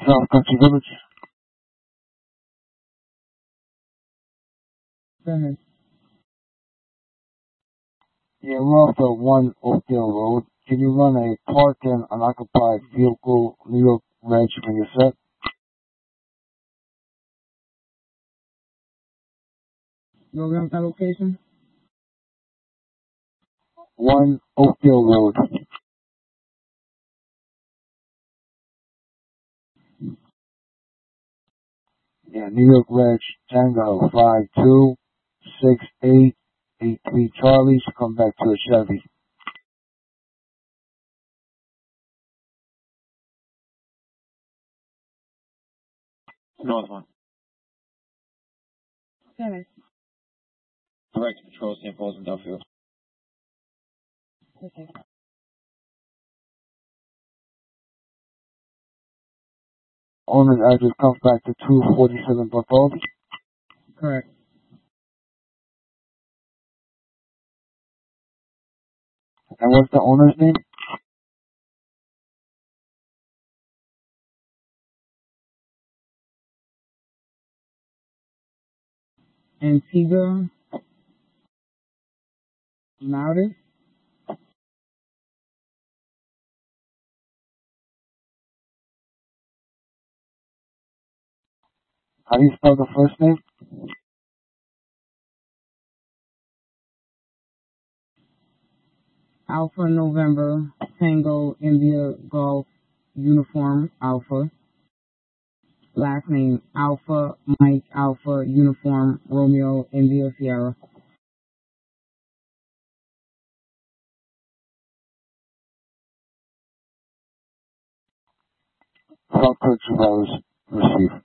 South Country Village. Go ahead. Yeah, we're off the 1 Oakdale Road. Can you run a parked and unoccupied vehicle, New York Reg, when you're set? You remember that location? 1 Oakdale Road. Yeah, New York Reg, Tango 526883 Charlie. Should come back to a Chevy. North one. Okay. Direct Patrol, St. Paul's and Duffield. Okay. Owner's address comes back to 247 Bartholomew. Correct. And what's the owner's name? Antigua Louder. How do you spell the first name? Alpha November Tango India Golf Uniform Alpha. Last name Alpha Mike Alpha Uniform Romeo India Sierra. South Country Village. Receive.